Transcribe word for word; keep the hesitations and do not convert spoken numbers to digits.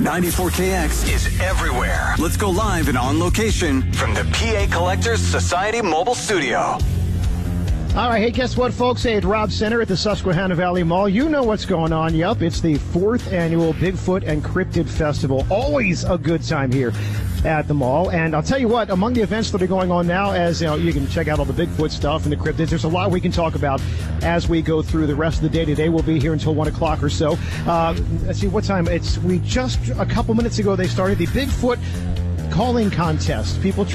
ninety-four K X is everywhere. Let's go live and on location from the P A Collectors Society Mobile Studio. All right, hey, guess what, folks? Hey, at Rob Center at the Susquehanna Valley Mall. You know what's going on. Yup, it's the fourth annual Bigfoot and Cryptid Festival. Always a good time here at the mall. And I'll tell you what, among the events that are going on now, as you know, you can check out all the Bigfoot stuff and the cryptids. There's a lot we can talk about as we go through the rest of the day today. We'll be here until one o'clock or so. Uh, let's see, what time? It's we just a couple minutes ago they started the Bigfoot calling contest. People